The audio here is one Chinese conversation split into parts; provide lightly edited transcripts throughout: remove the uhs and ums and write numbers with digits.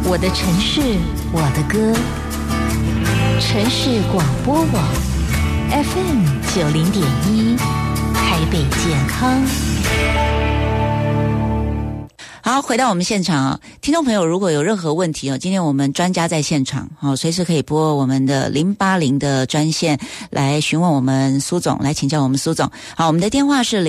我的城市，我的歌，城市广播网 FM90.1，台北健康。好，回到我们现场啊，听众朋友如果有任何问题哦，今天我们专家在现场哦，随时可以拨我们的080的专线来询问我们苏总，来请教我们苏总。好，我们的电话是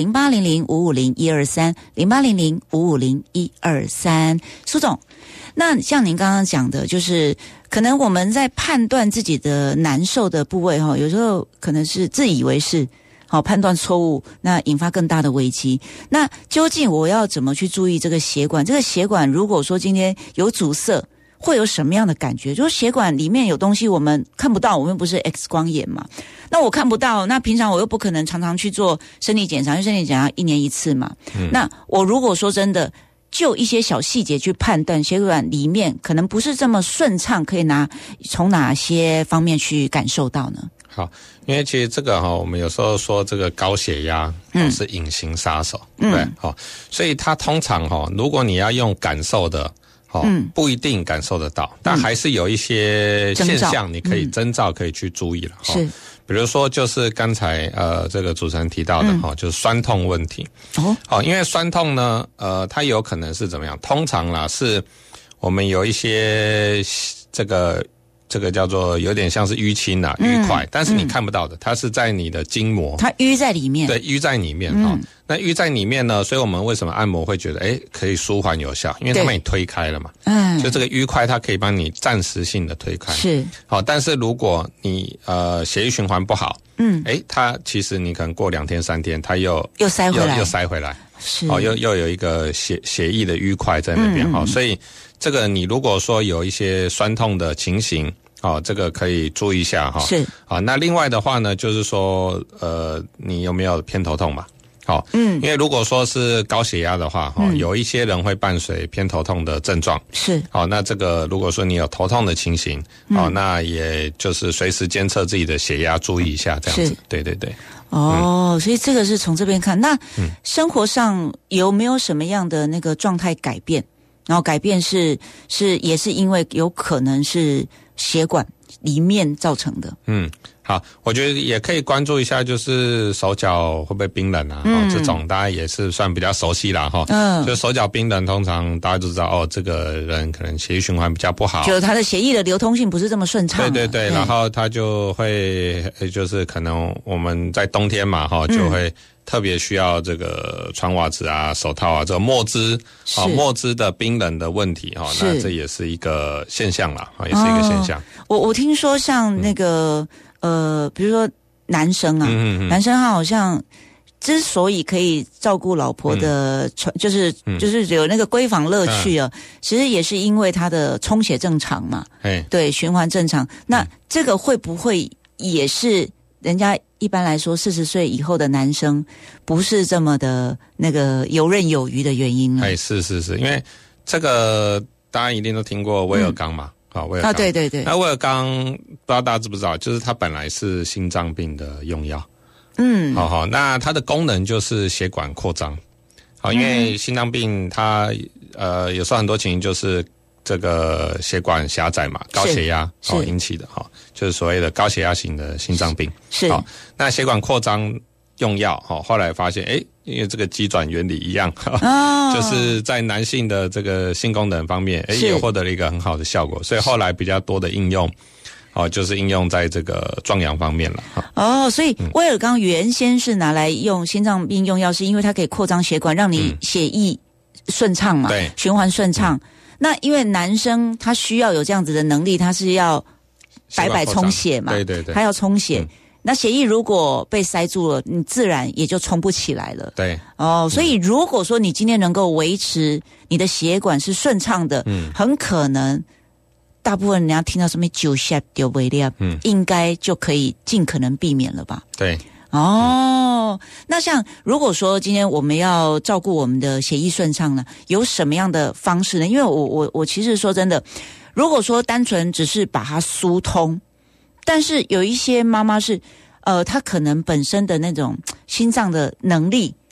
0800550123，0800550123。苏总，那像您刚刚讲的，就是可能我们在判断自己的难受的部位哈，有时候可能是自以为是。好，判断错误，那引发更大的危机。那究竟我要怎么去注意这个血管？这个血管如果说今天有阻塞，会有什么样的感觉？就是血管里面有东西我们看不到，我们不是 X 光眼嘛？那我看不到，那平常我又不可能常常去做身体检查，因为身体检查1年1次嘛。那我如果说真的就一些小细节去判断血管里面可能不是这么顺畅，可以从哪些方面去感受到呢？ 好，因为其实这个我们有时候说这个高血压是隐形杀手，对，所以它通常如果你要用感受的，不一定感受得到，但还是有一些现象你可以征兆可以去注意了，是，比如说就是刚才这个主持人提到的就是酸痛问题，因为酸痛呢它有可能是怎么样？通常啦是我们有一些这个叫做有点像是淤青啊，淤块，但是你看不到的，它是在你的筋膜， 它淤在里面， 对，淤在里面那淤在里面呢，所以我们为什么按摩会觉得可以舒缓有效？因为它把你推开了嘛，就这个淤块它可以帮你暂时性的推开，是好，但是如果你血液循环不好，它其实你可能过2天3天，它又塞回来，是又有一个血液的淤块在那边所以这个你如果说有一些酸痛的情形，这个可以注意一下是那另外的话呢，就是说你有没有偏头痛嘛？因为如果说是高血压的话，有一些人会伴随偏头痛的症状，是那这个如果说你有头痛的情形，那也就是随时监测自己的血压，注意一下这样子，对对对。 所以这个是从这边看。那生活上有没有什么样的那个状态改变？然后改变也是因为有可能是血管里面造成的。 好，我觉得也可以关注一下，就是手脚会不会冰冷啊？这种大家也是算比较熟悉啦就手脚冰冷，通常大家都知道这个人可能血液循环比较不好， 就他的血液的流通性不是这么顺畅。 对对对，然后他就会就是可能我们在冬天嘛就会特别需要这个穿袜子啊、手套啊，这个末肢的冰冷的问题那这也是一个现象啦也是一个现象。 我听说像那个比如说男生啊，男生他好像之所以可以照顾老婆的，就是有那个闺房乐趣啊，其实也是因为他的充血正常嘛，对，循环正常。那这个会不会也是人家一般来说40岁以后的男生不是这么的那个游刃有余的原因呢？ 是，因为这个大家一定都听过威尔刚嘛。威尔刚对对对。 那威尔刚不知道大家知不知道，就是它本来是心脏病的用药。那它的功能就是血管扩张。因为心脏病它有时候很多情形就是这个血管狭窄嘛，高血压引起的就是所谓的高血压型的心脏病。是。那血管扩张用药后来发现因为这个机转原理一样就是在男性的这个性功能方面也获得了一个很好的效果，所以后来比较多的应用就是应用在这个壮阳方面了。 所以威尔刚原先是拿来用心脏病用药，是因为它可以扩张血管，让你血液顺畅嘛，对，循环顺畅。那因为男生他需要有这样子的能力，他是要白白充血嘛，对对对，他要充血。那血液如果被塞住了，你自然也就冲不起来了。对，所以如果说你今天能够维持你的血管是顺畅的，很可能大部分人家听到什么9下丢微量，应该就可以尽可能避免了吧？对。那像如果说今天我们要照顾我们的血液顺畅呢，有什么样的方式呢？因为我其实说真的，如果说单纯只是把它疏通，但是有一些妈妈是她可能本身的那种心脏的能力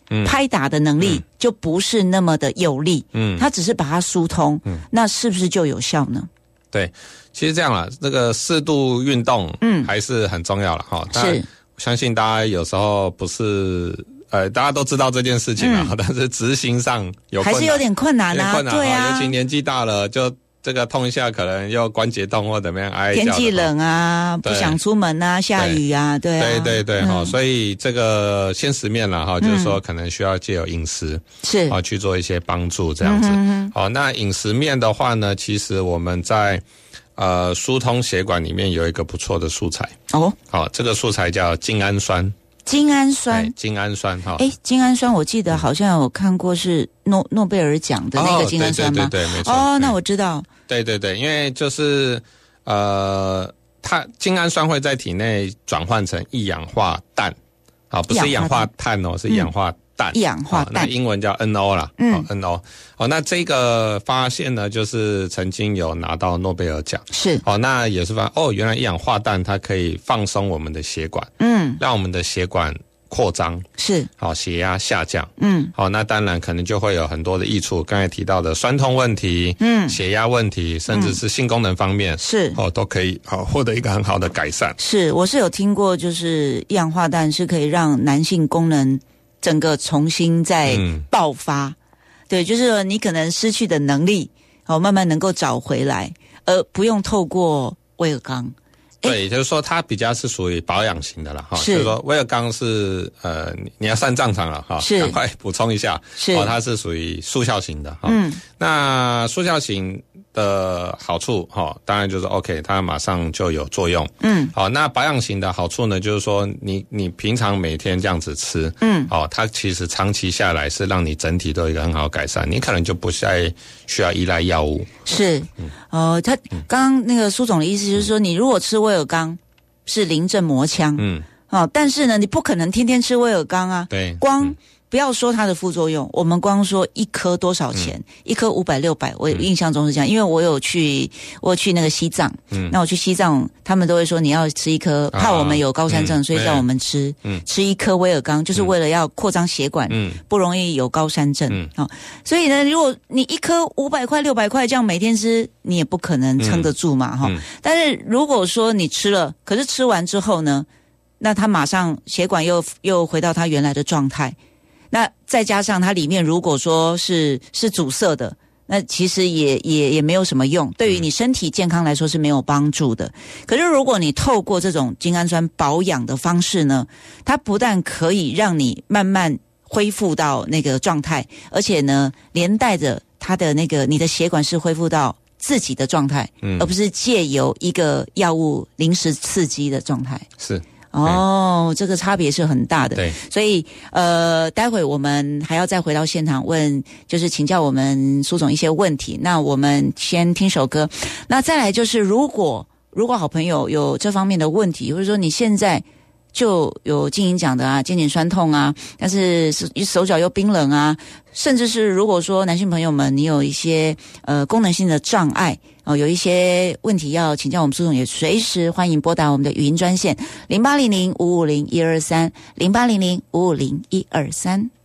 拍打的能力就不是那么的有力，它只是把它疏通，那是不是就有效呢？ 对，其实这样啦，这个适度运动还是很重要了哈。是，我相信大家有时候不是大家都知道这件事情啦，但是执行上有困难， 还是有点困难啊，对啊， 尤其年纪大了就。这个痛一下可能又关节痛或怎么样， 天气冷啊，不想出门啊，下雨啊，对啊， 对哈，所以这个现实面啦哈，就是说可能需要借由饮食是去做一些帮助这样子。好，那饮食面的话呢，其实我们在疏通血管里面有一个不错的素材哦，好，这个素材叫精氨酸。 精氨酸， 精氨酸哈， 精氨酸，我记得好像有看过是诺贝尔奖的那个精氨酸吗？ 对，没错。 哦，那我知道。 对，因为就是它精氨酸会在体内转换成一氧化氮，好，不是一氧化碳哦，是一氧化氮。 一氧化氮， 那英文叫 NO 啦，NO。好，那这个发现呢，就是曾经有拿到诺贝尔奖。 是。 好，那也是发现原来一氧化氮它可以放松我们的血管，让我们的血管扩张， 是好，血压下降，好，那当然可能就会有很多的益处，刚才提到的酸痛问题，血压问题，甚至是性功能方面， 是都可以获得一个很好的改善。 是，我是有听过，就是一氧化氮是可以让男性功能整个重新再爆发，对，就是你可能失去的能力，慢慢能够找回来，而不用透过威尔刚。 对，就是说它比较是属于保养型的了哈，就是说威尔刚是你要上战场了哈，赶快补充一下，它是属于速效型的哈。那速效型的好处当然就是 OK， 它马上就有作用。好，那保养型的好处呢，就是说你平常每天这样子吃，它其实长期下来是让你整体都有一个很好的改善，你可能就不再需要依赖药物。 是，他刚刚那个苏总的意思就是说，你如果吃威尔刚是临阵磨枪，但是呢，你不可能天天吃威尔刚啊， 对， 不要说它的副作用，我们光说一颗多少钱，一颗500、600，我印象中是这样，因为我有去那个西藏，那我去西藏，他们都会说你要吃一颗，怕我们有高山症，所以叫我们吃一颗威尔刚，就是为了要扩张血管，不容易有高山症。所以呢，如果你一颗500块、600块这样每天吃，你也不可能撑得住嘛，但是如果说你吃了，可是吃完之后呢，那它马上血管又回到它原来的状态。那再加上它里面如果说是阻塞的，那其实也没有什么用，对于你身体健康来说是没有帮助的。可是如果你透过这种精氨酸保养的方式呢，它不但可以让你慢慢恢复到那个状态，而且呢连带着它的那个你的血管是恢复到自己的状态，而不是借由一个药物临时刺激的状态。 是。 这个差别是很大的。 对， 所以待会我们还要再回到现场问，就是请教我们苏总一些问题。那我们先听首歌，那再来就是如果好朋友有这方面的问题，或者说你现在就有经营讲的啊，肩颈酸痛啊，但是手脚又冰冷啊，甚至是如果说男性朋友们你有一些功能性的障碍有一些问题要请教我们苏总，也随时欢迎拨打我们的语音专线0800550123 0800550123。